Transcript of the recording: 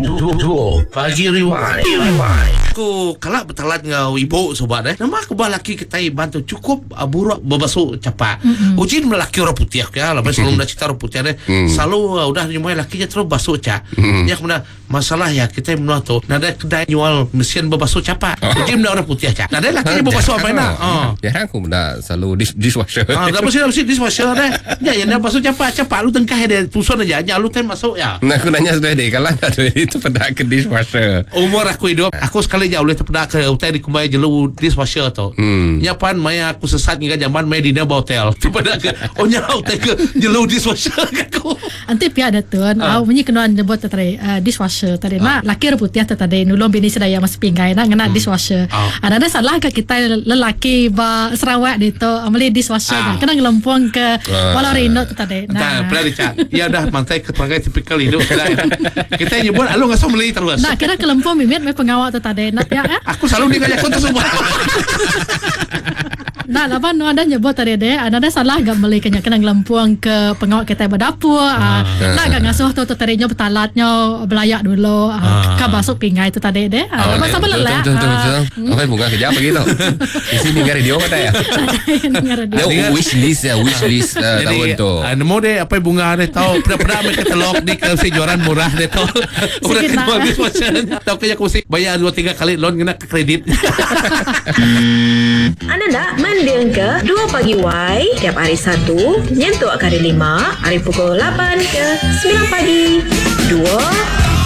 Pagi Rewind. Aku kalak bertalat ngau ibu sobat nama aku laki kita bantu cukup buruk berbasuh capak. Ujin melaki orang putih ya, lepas sebelum dah cerita orang putih selalu udah nyumai lakinya terus basuh cak. Ya kemudian masalah ya kita menua tu nada kedai jual mesin berbasuh capak. Ujin orang putih cak. Nada lakinya berbasuh apa nak? Ya aku dah selalu dishwasher. Dah mesti dishwasher dah. Ya yang basuh capak lu tengkah dia tusun aja lu ten masuk ya. Nah aku nanya sudah deh kalau ada itu pada ke dishwasher. Umur aku hidup aku sekali jauh boleh terpedak ke hotel di kumai jelu dishwasher tu. Nyapan maya aku sesat hingga zaman maya di naba hotel. Terpedak ke hotel ke jelu dishwasher aku. Anti pia ada tuan. Bunyi kenuan jebot tadi dishwasher tadi. Nak laki reputih tadi nulung bini sedaya mas pinggai nak ngena dishwasher. Ada salah ke kita lelaki ba Sarawak itu amali dishwasher kena ngelempung ke Pulau Rino tadi. Nah, pernah dicak. Ya dah mantai keterangan tipikal hidup kita nyebut alu ngasih meli terus. Nah, kira kelempung mimit me pengawal tu tadi. Nak ya. Aku selalu dikajak kau tu semua. Nah, lapan nu ada nyebut tadi deh, ada salah gak beli kena ngelempung ke pengawal kita berdapur. Nak gak ngasuh tu tadinya betalatnya belayak dulu. Ka basuk pingai tu tadi deh. Masa belak. Apa bunga kerja apa gitu? Di sini dengar radio kata ya. Dia wish list tahun tu. Nemu deh apa bunga deh tahu pernah mereka telok di kejuaraan murah deh tahu. Udah kedua dishwasher. Tahu kayak aku sih bayar 2-3 kali loan kena ke kredit. Anda nak mendengar ke 2 Pagi Y tiap hari Sabtu nyentuh hari 5 hari pukul 8 ke 9 pagi 2